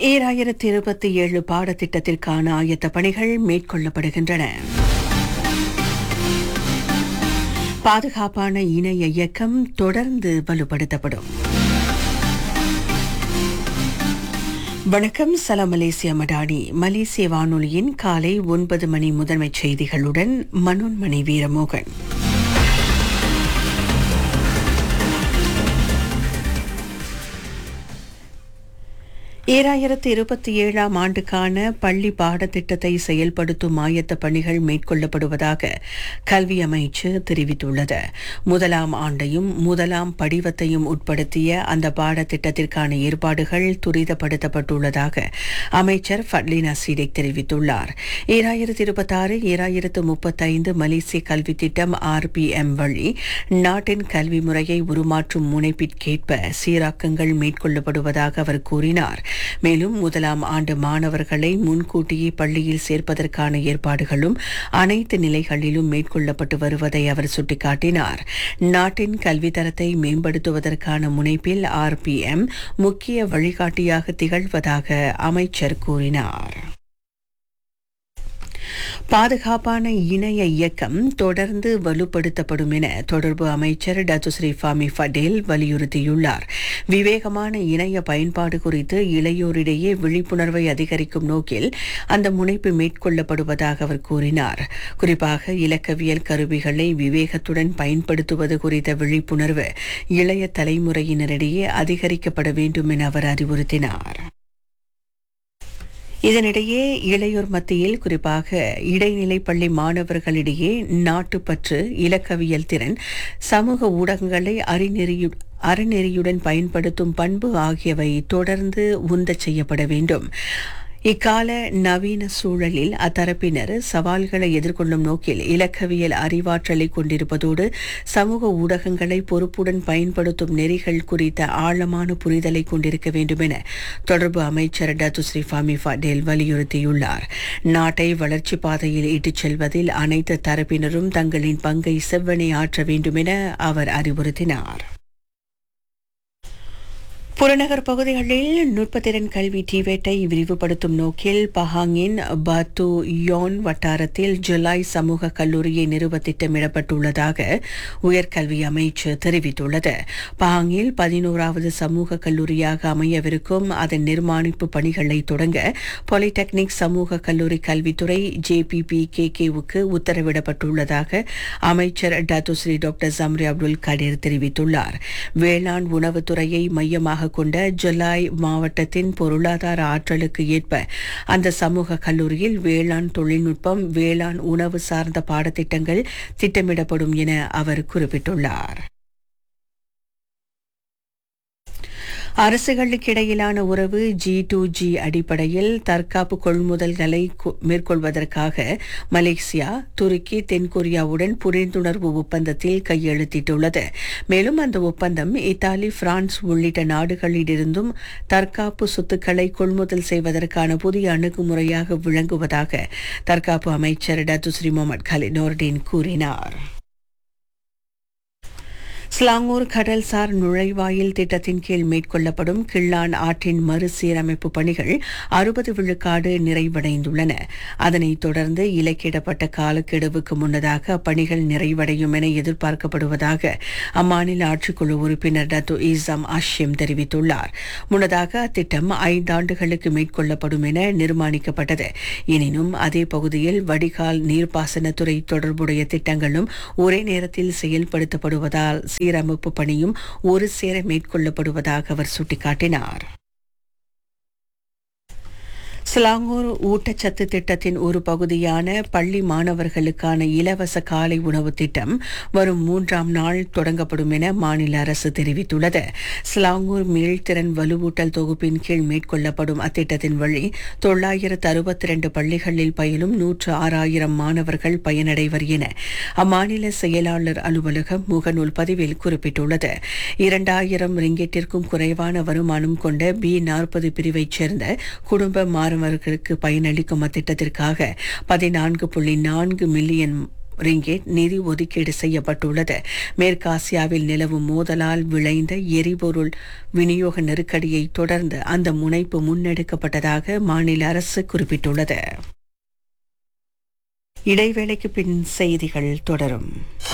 2027 பாடத்திட்டத்திற்கான ஆயத்த பணிகள் மேற்கொள்ளப்படுகின்றன. பாதுகாப்பான இணைய இயக்கம் தொடர்ந்து வலுப்படுத்தப்படும். வணக்கம், சலாம் மலேசியா மடானி. மலேசிய வானொலியின் காலை 9 மணி முதன்மைச் செய்திகளுடன் மனோன்மணி வீரமோகன். 2027 ஆண்டுக்கான பள்ளி பாடத்திட்டத்தை செயல்படுத்தும் ஆயத்த பணிகள் மேற்கொள்ளப்படுவதாக கல்வி அமைச்சு தெரிவித்துள்ளது. முதலாம் ஆண்டையும் முதலாம் படிவத்தையும் உட்படுத்திய அந்த பாடத்திட்டத்திற்கான ஏற்பாடுகள் துரிதப்படுத்தப்பட்டுள்ளதாக அமைச்சர் ஃபட்லினா சீடெக் தெரிவித்துள்ளார். 2026-2035 மலேசிய கல்வி திட்டம் RPM வழி நாட்டின் கல்வி முறையை உருமாற்றும் முனைப்பிற்கேற்ப சீராக்கங்கள் மேற்கொள்ளப்படுவதாக அவர் கூறினார். மேலும் முதலாம் ஆண்டு மாணவர்களை முன்கூட்டியே பள்ளியில் சேர்ப்பதற்கான ஏற்பாடுகளும் அனைத்து நிலைகளிலும் மேற்கொள்ளப்பட்டு வருவதை அவர் சுட்டிக்காட்டினார். நாட்டின் கல்வித்தரத்தை மேம்படுத்துவதற்கான முனைப்பில் RPM முக்கிய வழிகாட்டியாக திகழ்வதாக அமைச்சர் கூறினார். பாதுகாப்பான இணைய இயக்கம் தொடர்ந்து வலுப்படுத்தப்படும் என தொடர்பு அமைச்சர் டத்துஸ்ரீ ஃபாமி ஃபடேல் வலியுறுத்தியுள்ளார். விவேகமான இணைய பயன்பாடு குறித்து இளையோரிடையே விழிப்புணர்வை அதிகரிக்கும் நோக்கில் அந்த முனைப்பு மேற்கொள்ளப்படுவதாக அவர் கூறினார். குறிப்பாக இலக்கவியல் கருவிகளை விவேகத்துடன் பயன்படுத்துவது குறித்த விழிப்புணர்வு இளைய தலைமுறையினரிடையே அதிகரிக்கப்பட வேண்டும் என அவர் அறிவுறுத்தினார். இதனிடையே இளையோர் மத்தியில், குறிப்பாக இடைநிலை பள்ளி மாணவர்களிடையே நாட்டுப்பற்று, இலக்கவியல் திறன், சமூக ஊடகங்களை அறநெறியுடன் பயன்படுத்தும் பண்பு ஆகியவை தொடர்ந்து உந்தச் செய்யப்பட வேண்டும். இக்கால நவீன சூழலில் அத்தரப்பினர் சவால்களை எதிர்கொள்ளும் நோக்கில் இலக்கவியல் அறிவாற்றலை கொண்டிருப்பதோடு சமூக ஊடகங்களை பொறுப்புடன் பயன்படுத்தும் நெறிகள் குறித்த ஆழமான புரிதலை கொண்டிருக்க வேண்டும் என தொடர்பு அமைச்சர் டத்துஸ்ரீ ஃபாமி ஃபடேல் வலியுறுத்தியுள்ளார். நாட்டை வளர்ச்சி பாதையில் இட்டுச் செல்வதில் அனைத்து தரப்பினரும் தங்களின் பங்கை செவ்வனே ஆற்ற வேண்டும் என அவர் அறிவுறுத்தினார். புறநகர் பகுதிகளில் நுட்பத்திறன் கல்வி டிவேட்டை விரிவுபடுத்தும் நோக்கில் பஹாங்கின் பாத்து யோன் வட்டாரத்தில் ஜூலை சமூக கல்லூரியை நிறுவ திட்டமிடப்பட்டுள்ளதாக உயர்கல்வி அமைச்சு தெரிவித்துள்ளது. பஹாங்கில் 11வது சமூக கல்லூரியாக அமையவிருக்கும் அதன் நிர்மாணிப்பு பணிகளை தொடங்க பாலிடெக்னிக் சமூக கல்லூரி கல்வித்துறை JPPKK-வுக்கு உத்தரவிடப்பட்டுள்ளதாக அமைச்சர் டத்துஸ்ரீ டாக்டர் ஜம்ரி அப்துல் கடீர் தெரிவித்துள்ளார். வேளாண் உணவுத்துறையை மையமாக கொண்ட ஜலாய் மாவட்டத்தின் பொருளாதார ஆற்றலுக்கு ஏற்ப அந்த சமூக கல்லூரியில் வேளாண் தொழில்நுட்பம், வேளாண் உணவு சார்ந்த பாடத்திட்டங்கள் திட்டமிடப்படும் என அவர் குறிப்பிட்டுள்ளார். அரசுகளுக்கு இடையிலான உறவு G2G அடிப்படையில் தற்காப்பு கொள்முதல்களை மேற்கொள்வதற்காக மலேசியா, துருக்கி, தென்கொரியாவுடன் புரிந்துணர்வு ஒப்பந்தத்தில் கையெழுத்திட்டுள்ளது. மேலும் அந்த ஒப்பந்தம் இத்தாலி, பிரான்ஸ் உள்ளிட்ட நாடுகளிலிருந்தும் தற்காப்பு சொத்துக்களை கொள்முதல் செய்வதற்கான புதிய அணுகுமுறையாக விளங்குவதாக தற்காப்பு அமைச்சர் டத்துஸ்ரீ முகமது கலீத் நோர்டின் கூறினார். ஸ்லாங்கூர் கடல்சார் நுழைவாயில் திட்டத்தின் கீழ் மேற்கொள்ளப்படும் கிள்ளான் ஆற்றின் மறுசீரமைப்பு பணிகள் 60 விழுக்காடு நிறைவடைந்துள்ளன. அதனைத் தொடர்ந்து இலக்கிடப்பட்ட காலக்கெடுவுக்கு முன்னதாக அப்பணிகள் நிறைவடையும் என எதிர்பார்க்கப்படுவதாக அம்மாநில ஆட்சிக்குழு உறுப்பினர் டத்து ஈசம் ஆஷிம் தெரிவித்துள்ளார். முன்னதாக அத்திட்டம் 5 ஆண்டுகளுக்கு மேற்கொள்ளப்படும் என நிர்மாணிக்கப்பட்டது. எனினும் அதே பகுதியில் வடிகால், நீர்ப்பாசனத்துறை தொடர்புடைய திட்டங்களும் ஒரே நேரத்தில் செயல்படுத்தப்படுவதால் சீரமைப்பு பணியும் ஒரு சேர மேற்கொள்ளப்படுவதாக அவர் சுட்டிக்காட்டினார். ஸ்லாங்கூர் ஊட்டச்சத்து திட்டத்தின் ஒரு பகுதியான பள்ளி மாணவர்களுக்கான இலவச காலை உணவு திட்டம் வரும் 3ஆம் நாள் தொடங்கப்படும் என மாநில அரசு தெரிவித்துள்ளது. ஸ்லாங்கூர் மீள்திறன் வலுவூட்டல் தொகுப்பின் கீழ் மேற்கொள்ளப்படும் அத்திட்டத்தின் வழி 962 பள்ளிகளில் பயிலும் 106,000 மாணவர்கள் பயனடைவர் என அம்மாநில செயலாளர் அலுவலகம் முகநூல் பதிவில் குறிப்பிட்டுள்ளது. 2,000 ரிங்கெட்டிற்கும் குறைவான வருமானம் கொண்ட B40 பிரிவைச் சேர்ந்த குடும்ப மாணவர்களுக்கு பயனளிக்கும் அத்திட்டத்திற்காக 14.4 மில்லியன் ரிங்கெட் நிதி ஒதுக்கீடு செய்யப்பட்டுள்ளது. மேற்காசியாவில் நிலவும் மோதலால் விளைந்த எரிபொருள் விநியோக நெருக்கடியை தொடர்ந்து அந்த முனைப்பு முன்னெடுக்கப்பட்டதாக மாநில அரசு குறிப்பிட்டுள்ளது. இடைவேளைக்கு பின் செய்திகள் தொடரும்.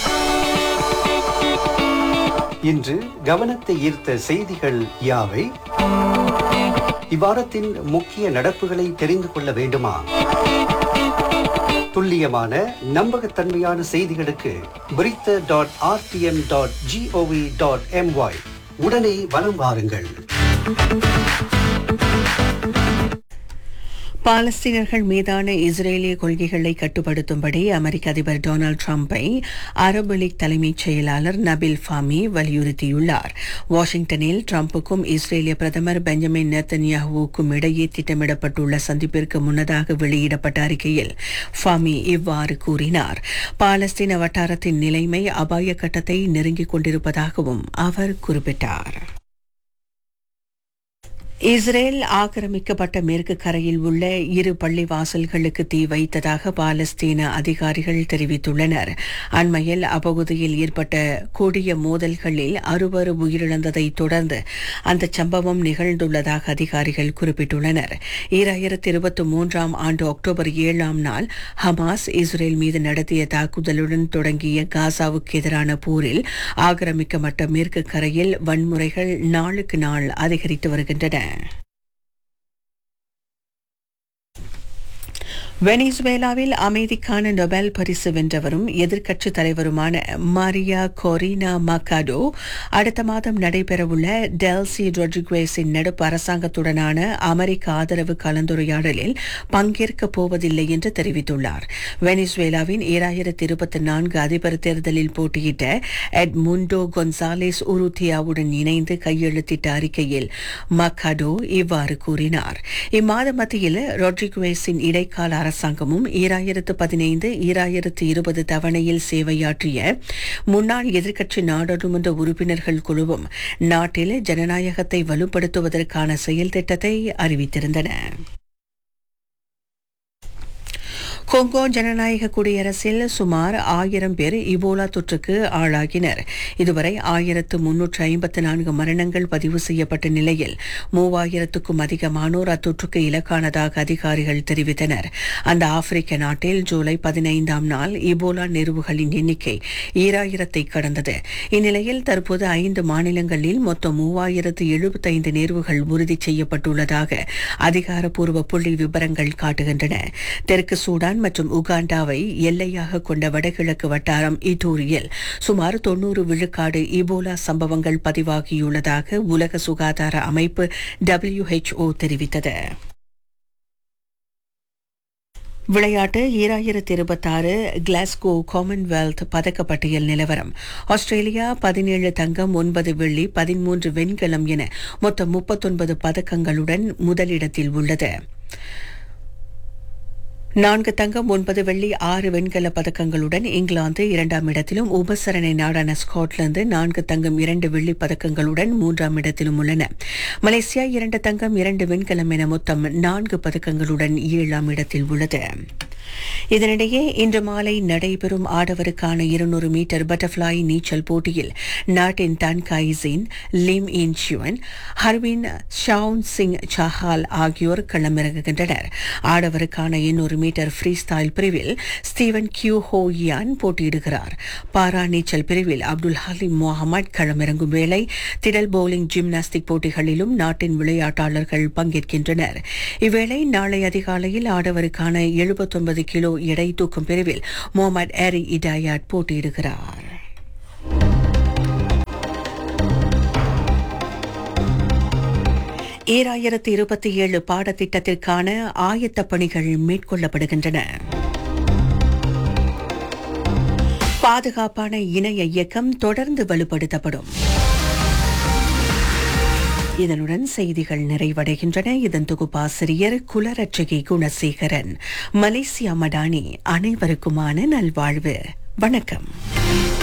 இன்று கவனத்தை ஈர்த்த செய்திகள் யாவை? இவ்வாரத்தின் முக்கிய நடப்புகளை தெரிந்து கொள்ள வேண்டுமா? துல்லியமான நம்பகத்தன்மையான செய்திகளுக்கு britta.rtm.gov.my உடனே வலம் வாருங்கள். பாலஸ்தீனர்கள் மீதான இஸ்ரேலிய கொள்கைகளை கட்டுப்படுத்தும்படி அமெரிக்க அதிபர் டொனால்டு டிரம்பை அரபு லீக் தலைமைச் செயலாளர் நபில் ஃபாமி வலியுறுத்தியுள்ளார். வாஷிங்டனில் டிரம்புக்கும் இஸ்ரேலிய பிரதமர் பெஞ்சமின் நெத்தன்யாஹுவுக்கும் இடையே திட்டமிடப்பட்டுள்ள சந்திப்பிற்கு முன்னதாக வெளியிடப்பட்ட அறிக்கையில் ஃபாமி இவ்வாறு கூறினார். பாலஸ்தீன வட்டாரத்தின் நிலைமை அபாய கட்டத்தை நெருங்கிக் கொண்டிருப்பதாகவும் அவர் குறிப்பிட்டார். இஸ்ரேல் ஆக்கிரமிக்கப்பட்ட மேற்கு கரையில் உள்ள 2 பள்ளிவாசல்களுக்கு தீ வைத்ததாக பாலஸ்தீன அதிகாரிகள் தெரிவித்துள்ளனர். அண்மையில் அப்பகுதியில் ஏற்பட்ட கொடிய மோதல்களில் 6 உயிரிழந்ததை தொடர்ந்து அந்த சம்பவம் நிகழ்ந்துள்ளதாக அதிகாரிகள் குறிப்பிட்டுள்ளனர். 2023 ஆண்டு அக்டோபர் 7 நாள் ஹமாஸ் இஸ்ரேல் மீது நடத்திய தாக்குதலுடன் தொடங்கிய காசாவுக்கு எதிரான போரில் ஆக்கிரமிக்கப்பட்ட மேற்கு கரையில் வன்முறைகள் நாளுக்கு நாள் அதிகரித்து வருகின்றன. வெனிசுவேலாவில் அமைதிக்கான நொபேல் பரிசு வென்றவரும் எதிர்க்கட்சித் தலைவருமான மாரியா கொரினா மக்காடோ அடுத்த மாதம் நடைபெறவுள்ள டெல்சி ரொட்ரிகுவேஸின் நடுப்பு அரசாங்கத்துடனான அமெரிக்க ஆதரவு கலந்துரையாடலில் பங்கேற்கப் போவதில்லை என்று தெரிவித்துள்ளார். வெனிசுவேலாவின் 2024 அதிபர் தேர்தலில் போட்டியிட்ட எட்முண்டோ கொன்சாலேஸ் உருத்தியாவுடன் இணைந்து கையெழுத்திட்ட அறிக்கையில் மக்காடோ இவ்வாறு கூறினார். இம்மாத மத்தியில் ரொட்ரிகுவேஸின் இடைக்கால அரசாங்கமும் 2015-2020 தவணையில் சேவையாற்றிய முன்னாள் எதிர்க்கட்சி நாடாளுமன்ற உறுப்பினர்கள் குழுவும் நாட்டில் ஜனநாயகத்தை வலுப்படுத்துவதற்கான செயல் திட்டத்தை அறிவித்திருந்தன. கொங்கோ ஜனநாயக குடியரசில் சுமார் 1000 பேர் இபோலா தொற்றுக்கு ஆளாகினர். இதுவரை 1354 மரணங்கள் பதிவு செய்யப்பட்ட நிலையில் 3000க்கும் அதிகமானோர் அத்தொற்றுக்கு இலக்கானதாக அதிகாரிகள் தெரிவித்தனர். அந்த ஆப்பிரிக்க நாட்டில் ஜூலை 15 நாள் இபோலா நேர்வுகளின் எண்ணிக்கை 2000 கடந்தது. இந்நிலையில் தற்போது 5 மாநிலங்களில் மொத்தம் 3075 நேர்வுகள் உறுதி செய்யப்பட்டுள்ளதாக அதிகாரப்பூர்வ புள்ளி விவரங்கள் காட்டுகின்றன. தெற்கு சூடான் மற்றும் உகாண்டாவை எல்லையாக கொண்ட வடகிழக்கு வட்டாரம் இட்டூரியில் சுமார் 90 விழுக்காடு இபோலா சம்பவங்கள் பதிவாகியுள்ளதாக உலக சுகாதார அமைப்பு WHO தெரிவித்தது. விளையாட்டு 2026 கிளாஸ்கோ காமன்வெல்த் பதக்கப்பட்டியல் நிலவரம். ஆஸ்திரேலியா 17 தங்கம், 9 வெள்ளி, 13 வெண்கலம் என மொத்தம் 39 பதக்கங்களுடன் முதலிடத்தில் உள்ளது. 4 தங்கம், 9 வெள்ளி, 6 வெண்கல பதக்கங்களுடன் இங்கிலாந்து 2ஆம் இடத்திலும், உபசரணை நாடான ஸ்காட்லாந்து 4 தங்கம், 2 வெள்ளி பதக்கங்களுடன் 3ஆம் இடத்திலும் உள்ளன. மலேசியா 2 தங்கம், 2 வெண்கலம் என மொத்தம் 4 பதக்கங்களுடன் 7ஆம் இடத்தில் உள்ளது. இதனிடையே இன்று மாலை நடைபெறும் ஆடவருக்கான 200 மீட்டர் பட்டர்ஃப்ளை நீச்சல் போட்டியில் நாட்டின் தன் கைசின், லிம் இன் சியூன், ஹர்வின் ஷவுன் சிங் சஹால் ஆகியோர் களமிறங்குகின்றனர். ஆடவருக்கான 800 மீட்டர் ஃப்ரீ ஸ்டைல் பிரிவில் ஸ்டீவன் கியூ ஹோ யான் போட்டியிடுகிறார். பாரா நீச்சல் பிரிவில் அப்துல் ஹலீம் முகமது களமிறங்கும் வேளை திடல் பவுலிங், ஜிம்னாஸ்டிக் போட்டிகளிலும் நாட்டின் விளையாட்டாளர்கள் பங்கேற்கின்றனர். இவ்வேளை நாளை அதிகாலையில் ஆடவருக்கான 79 கிலோ எடை தூக்கும் பிரிவில் முகமது ஏரி இடாயாட் போட்டியிடுகிறார். ஏழாயிரத்து 27 பாடத்திட்டத்திற்கான ஆயத்த பணிகள் மேற்கொள்ளப்படுகின்றன. பாதுகாப்பான இணைய இயக்கம் தொடர்ந்து வலுப்படுத்தப்படும். இதனுடன் செய்திகள் நிறைவடைகின்றன. இதன் தொகுப்பாசிரியர் குலரட்சகி குணசேகரன். மலேசியா மடானி, அனைவருக்குமான நல்வாழ்வு. வணக்கம்.